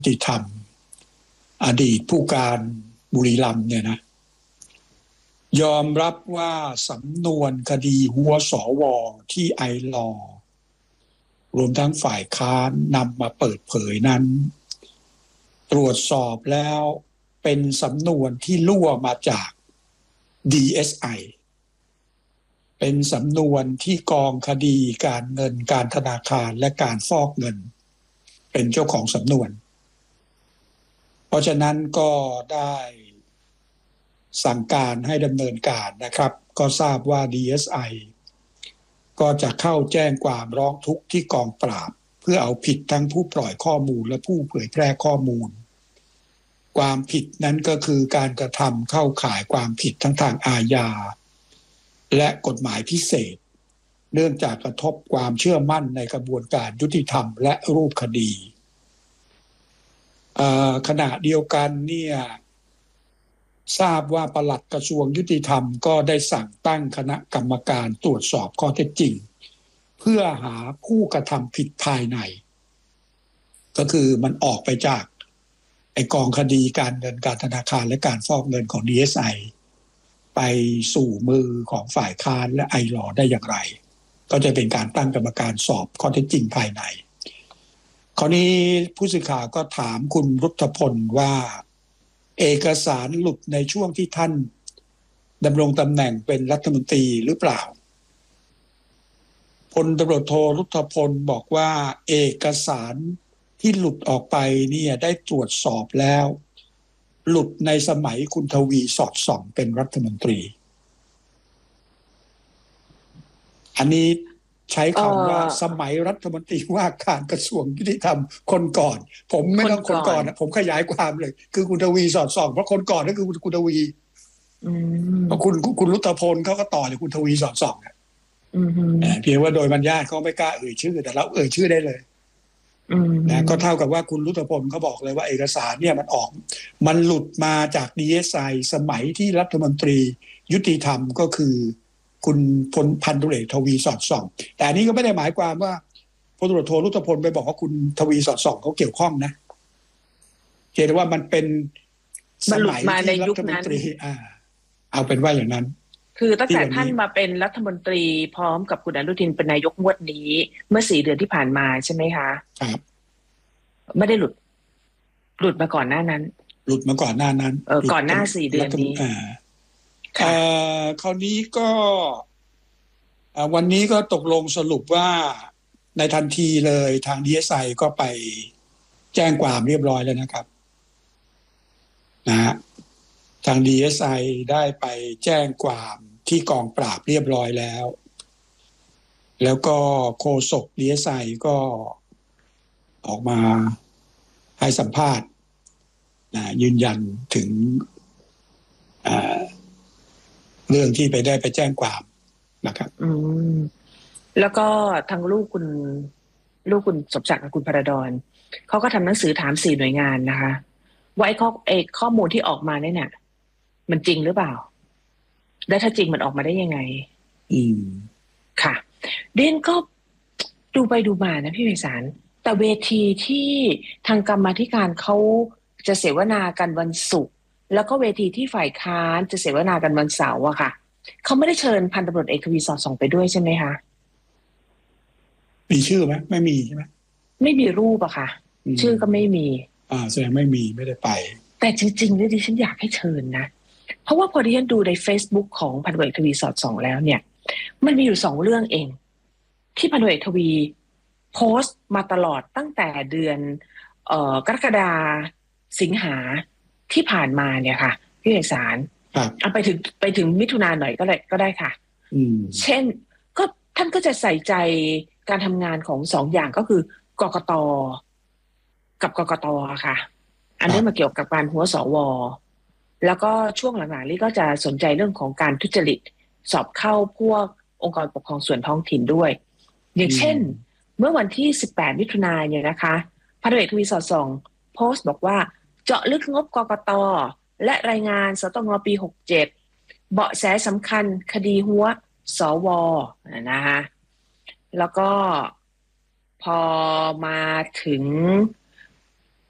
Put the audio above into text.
ติธรรมอดีตผู้การบุรีรัมย์เนี่ยนะยอมรับว่าสำนวนคดีหัวสวที่ไอลอว์รวมทั้งฝ่ายค้านนำมาเปิดเผยนั้นตรวจสอบแล้วเป็นสำนวนที่รั่วมาจาก DSI เป็นสำนวนที่กองคดีการเงินการธนาคารและการฟอกเงินเป็นเจ้าของสำนวนเพราะฉะนั้นก็ได้สั่งการให้ดำเนินการนะครับก็ทราบว่า DSI ก็จะเข้าแจ้งความร้องทุกข์ที่กองปราบเพื่อเอาผิดทั้งผู้ปล่อยข้อมูลและผู้เผยแพร่ข้อมูลความผิดนั้นก็คือการกระทำเข้าข่ายความผิดทั้งทางอาญาและกฎหมายพิเศษเนื่องจากกระทบความเชื่อมั่นในกระบวนการยุติธรรมและรูปคดีขณะเดียวกันเนี่ยทราบว่าปลัดกระทรวงยุติธรรมก็ได้สั่งตั้งคณะกรรมการตรวจสอบข้อเท็จจริงเพื่อหาผู้กระทำผิดภายในก็คือมันออกไปจากไอ้กองคดีการเงินการธนาคารและการฟอกเงินของ DSI ไปสู่มือของฝ่ายค้านและไอลอว์ได้อย่างไรก็จะเป็นการตั้งกรรมการสอบข้อเท็จจริงภายในคราวนี้ผู้สื่อข่าวก็ถามคุณรุทธพลว่าเอกสารหลุดในช่วงที่ท่านดำรงตำแหน่งเป็นรัฐมนตรีหรือเปล่าพลตำรวจโทรุทธพลบอกว่าเอกสารที่หลุดออกไปเนี่ยได้ตรวจสอบแล้วหลุดในสมัยคุณทวีสอดส่องเป็นรัฐมนตรีอันนี้ใช้คำว่าสมัยรัฐมนตรีว่าการกระทรวงยุติธรรมคนก่อนผมไม่ต้องคนก่อนผมขยายความเลยคือคุณทวีสอดส่องเพราะคนก่อนก็คือคุณทวีเพราะคุณรุทธพลเขาก็ต่อเลยคุณทวีสอดส่องเพียงว่าโดยบรรยาทเขาไม่กล้าเอ่ยชื่อแต่เราเอ่ยชื่อได้เลยนะก็เท่ากับว่าคุณรุทธพลเขาบอกเลยว่าเอกสารเนี่ยมันหลุดมาจาก DSI สมัยที่รัฐมนตรียุติธรรมก็คือคุณพันตำรวจเอกทวีสอดส่องแต่อันนี้ก็ไม่ได้หมายความว่าพลตำรวจโทรุทธพลไปบอกว่าคุณทวีสอดส่องเขาเกี่ยวข้องนะเห็นว่ามันเป็นสมัยที่รัฐมนตรีเอาเป็นว่าอย่างนั้นคือตั้งแต่ท่านมาเป็นรัฐมนตรีพร้อมกับคุณอนุทินเป็นนายกงวดนี้เมื่อ4 เดือนที่ผ่านมาใช่ไหมคะครับไม่ได้หลุดมาก่อนหน้านั้นหลุดมาก่อนหน้านั้นก่อนหน้า4 เดือนนี้คราวนี้ก็วันนี้ก็ตกลงสรุปว่าในทันทีเลยทาง DSI ก็ไปแจ้งความเรียบร้อยแล้วนะครับนะฮะทาง DSI ได้ไปแจ้งความที่กองปราบเรียบร้อยแล้วก็โฆษก DSI ก็ออกมาให้สัมภาษณ์ยืนยันถึงเรื่องที่ได้ไปแจ้งความนะครับแล้วก็ทางลูกคุณสมศักดิ์กับคุณพระดอนเขาก็ทำหนังสือถาม4 หน่วยงานนะคะว่าข้อมูลที่ออกมาเนี่ยมันจริงหรือเปล่าและถ้าจริงมันออกมาได้ยังไงค่ะเด่นก็ดูไปดูมานะพี่ไพศาลแต่เวทีที่ทางกรรมาธิการเขาจะเสวนากันวันศุกร์แล้วก็เวทีที่ฝ่ายค้านจะเสวนากันวันเสาร์อะค่ะเขาไม่ได้เชิญพันตำรวจเอกทวีสอดส่องไปด้วยใช่ไหมคะมีชื่อไหมไม่มีใช่ไหมไม่มีรูปอะค่ะชื่อก็ไม่มีแสดงไม่ได้ไปแต่จริงๆเนี่ยดิฉันอยากให้เชิญนะเพราะว่าพอดิฉันดูใน Facebook ของพันตำรวจเอกทวีสอดส่องแล้วเนี่ยมันมีอยู่2 เรื่องเองที่พันตำรวจเอกทวีโพสต์มาตลอดตั้งแต่เดือนกรกฎาสิงหาที่ผ่านมาเนี่ยค่ะพี่เอกสารเอาไปถึงมิถุนายนหน่อยก็ได้ค่ะเช่นก็ท่านก็จะใส่ใจการทำงานของ2 อย่างก็คือกกต.กับกกต.ค่ะอันนี้มาเกี่ยวกับการหัวสว.แล้วก็ช่วงหลังๆนี้ก็จะสนใจเรื่องของการทุจริตสอบเข้าพวกองค์กรปกครองส่วนท้องถิ่นด้วยอย่างเช่นเมื่อวันที่18 มิถุนายนเนี่ยนะคะพันตำรวจเอกทวีสอดส่องโพสต์บอกว่าเจาะลึกงบกกต.และรายงานสตง.ปี67เบาะแสสำคัญคดีหัวสว.นะคะแล้วก็พอมาถึง